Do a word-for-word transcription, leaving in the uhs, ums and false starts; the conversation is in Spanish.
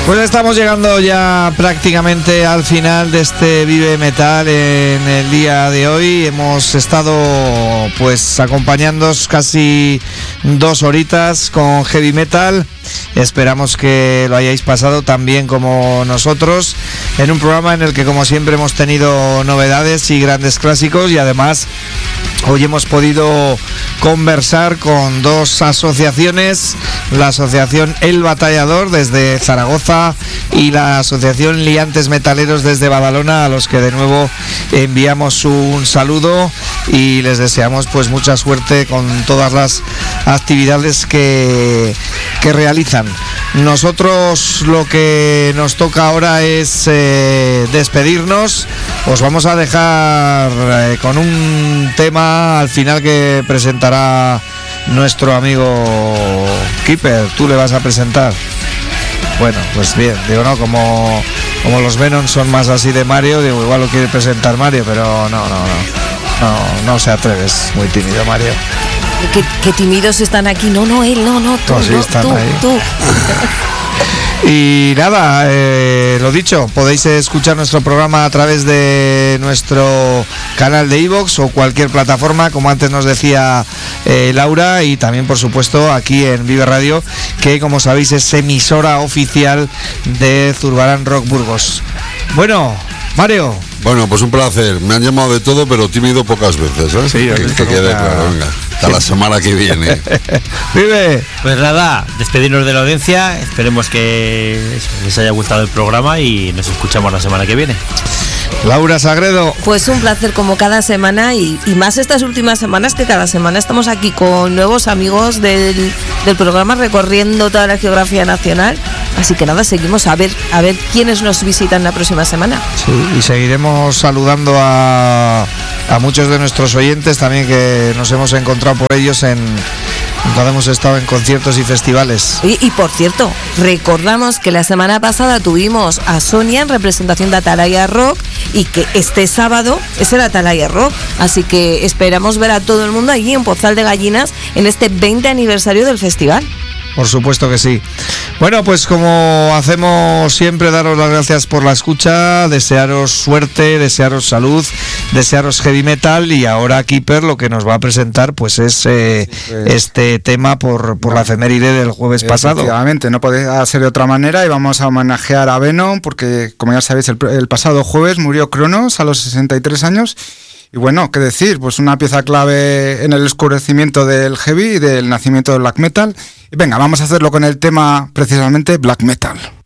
Pues estamos llegando ya prácticamente al final de este Vive Metal en el día de hoy. Hemos estado pues acompañándoos casi dos horitas con heavy metal. Esperamos que lo hayáis pasado tan bien como nosotros, en un programa en el que, como siempre, hemos tenido novedades y grandes clásicos, y además hoy hemos podido conversar con dos asociaciones, la asociación El Batallador desde Zaragoza y la asociación Liantes Metaleros desde Badalona, a los que de nuevo enviamos un saludo y les deseamos pues mucha suerte con todas las actividades que, que realizan. Nosotros lo que nos toca ahora es eh, despedirnos. Os vamos a dejar eh, con un tema al final que presentará nuestro amigo Keeper. Tú le vas a presentar. Bueno, pues bien, digo, no, como, como los Venom son más así de Mario, digo, igual lo quiere presentar Mario, pero no, no, no, no, no se atreve, es muy tímido Mario. Qué, qué tímidos están aquí. No, no, él, no, no, tú, pues sí, no, están tú, ahí. tú. Y nada, eh, lo dicho, podéis escuchar nuestro programa a través de nuestro canal de iVoox o cualquier plataforma, como antes nos decía eh, Laura, y también por supuesto aquí en Vive Radio, que como sabéis es emisora oficial de Zurbarán Rock Burgos. Bueno, Mario. Bueno, pues un placer. Me han llamado de todo, pero tímido pocas veces, ¿eh? Sí, que esto quede claro, venga. Hasta sí. La semana que viene. Vive. Pues nada, despedirnos de la audiencia. Esperemos que les haya gustado el programa y nos escuchamos la semana que viene. Laura Sagredo. Pues un placer como cada semana, y, y más estas últimas semanas, que cada semana estamos aquí con nuevos amigos del, del programa, recorriendo toda la geografía nacional. Así que nada, seguimos a ver a ver quiénes nos visitan la próxima semana. Sí, y seguiremos saludando a, a muchos de nuestros oyentes también, que nos hemos encontrado por ellos en cuando hemos estado en conciertos y festivales. Y, y por cierto, recordamos que la semana pasada tuvimos a Sonia en representación de Atalaya Rock, y que este sábado es el Atalaya Rock, así que esperamos ver a todo el mundo allí en Pozal de Gallinas en este veinte aniversario del festival. Por supuesto que sí. Bueno, pues como hacemos siempre, daros las gracias por la escucha, desearos suerte, desearos salud, desearos heavy metal, y ahora Keeper lo que nos va a presentar pues es eh, sí, pues, este tema por, por la efeméride del jueves pasado. Efectivamente, no podía ser de otra manera, y vamos a homenajear a Venom porque, como ya sabéis, el, el pasado jueves murió Cronos a los sesenta y tres años. Y bueno, qué decir, pues una pieza clave en el oscurecimiento del heavy y del nacimiento del black metal. Y venga, vamos a hacerlo con el tema precisamente black metal.